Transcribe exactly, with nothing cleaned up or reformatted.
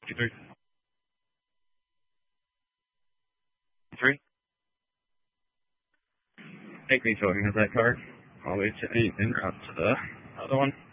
Three. Three. Hey, Green Token has that card. All the way to eight, en route to the other one.